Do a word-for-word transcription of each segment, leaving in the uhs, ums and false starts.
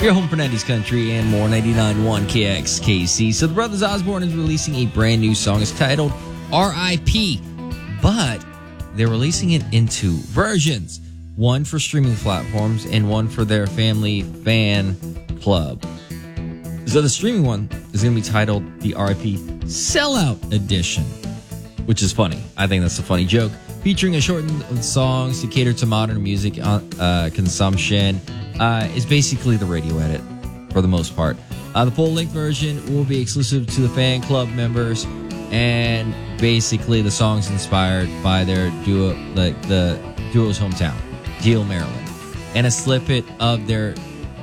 Your home for nineties country and more, ninety-nine point one K X K C. So the Brothers Osborne is releasing a brand new song. It's titled R I P, but they're releasing it in two versions. One for streaming platforms and one for their family fan club. So the streaming one is going to be titled the R I P Sellout Edition, which is funny. I think that's a funny joke. Featuring a shortened songs to cater to modern music uh, consumption. Uh, is basically the radio edit for the most part. Uh, the full-length version will be exclusive to the fan club members, and basically the song's inspired by their duo, like the duo's hometown, Deal, Maryland. And a snippet of their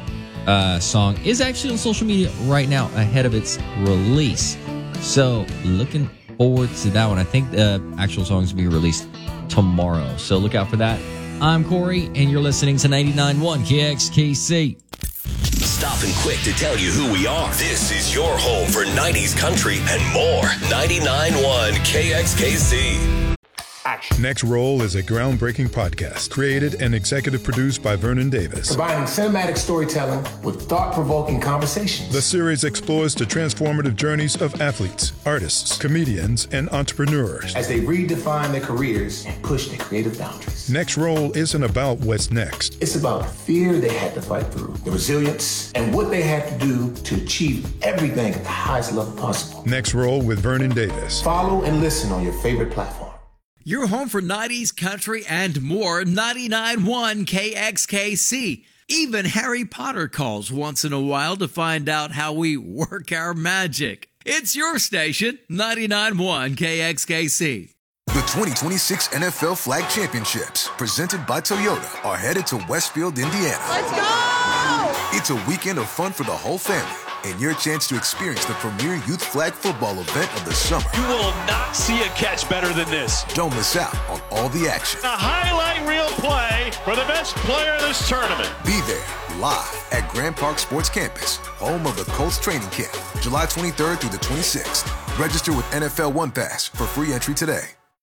uh, song is actually on social media right now ahead of its release. So looking forward to that one. I think the actual song's will be released tomorrow, so look out for that. I'm Corey, and you're listening to ninety-nine point one K X K C. Stopping quick to tell you who we are. This is your home for nineties country and more. ninety-nine point one K X K C. Action. Next Roll is a groundbreaking podcast created and executive produced by Vernon Davis. Combining cinematic storytelling with thought-provoking conversations. The series explores the transformative journeys of athletes, artists, comedians, and entrepreneurs as they redefine their careers and push their creative boundaries. Next Roll isn't about what's next. It's about the fear they had to fight through, the resilience, and what they had to do to achieve everything at the highest level possible. Next Roll with Vernon Davis. Follow and listen on your favorite platform. Your home for nineties country and more, ninety-nine point one K X K C. Even Harry Potter calls once in a while to find out how we work our magic. It's your station, ninety-nine point one K X K C. The twenty twenty-six N F L Flag Championships, presented by Toyota, are headed to Westfield, Indiana. Let's go! It's a weekend of fun for the whole family, and your chance to experience the premier youth flag football event of the summer. You will not see a catch better than this. Don't miss out on all the action. A highlight reel play for the best player in this tournament. Be there live at Grand Park Sports Campus, home of the Colts training camp, July twenty-third through the twenty-sixth. Register with N F L One Pass for free entry today.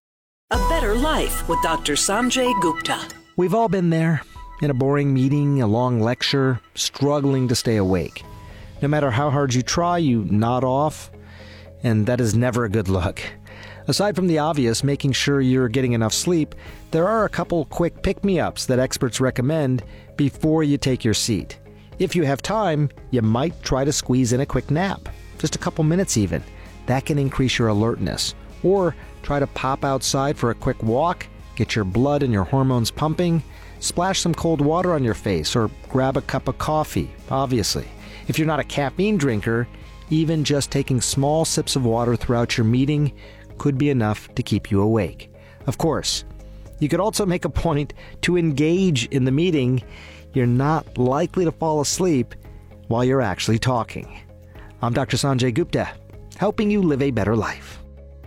A Better Life with Doctor Sanjay Gupta. We've all been there, in a boring meeting, a long lecture, struggling to stay awake. No matter how hard you try, you nod off, and that is never a good look. Aside from the obvious, making sure you're getting enough sleep, there are a couple quick pick-me-ups that experts recommend before you take your seat. If you have time, you might try to squeeze in a quick nap, just a couple minutes even. That can increase your alertness. Or try to pop outside for a quick walk, get your blood and your hormones pumping, splash some cold water on your face, or grab a cup of coffee, obviously. If you're not a caffeine drinker, even just taking small sips of water throughout your meeting could be enough to keep you awake. Of course, you could also make a point to engage in the meeting. You're not likely to fall asleep while you're actually talking. I'm Doctor Sanjay Gupta, helping you live a better life.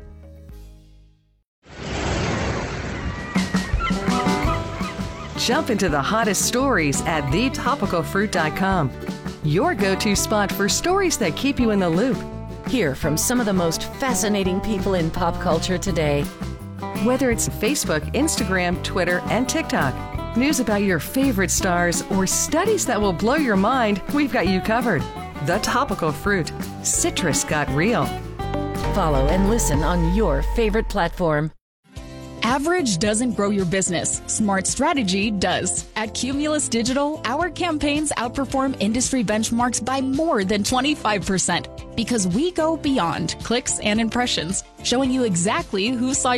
Jump into the hottest stories at the topical fruit dot com. Your go-to spot for stories that keep you in the loop. Hear from some of the most fascinating people in pop culture today. Whether it's Facebook, Instagram, Twitter, and TikTok, news about your favorite stars, or studies that will blow your mind, we've got you covered. The Topical Fruit. Citrus got real. Follow and listen on your favorite platform. Average doesn't grow your business. Smart strategy does. At Cumulus Digital, our campaigns outperform industry benchmarks by more than twenty-five percent because we go beyond clicks and impressions, showing you exactly who saw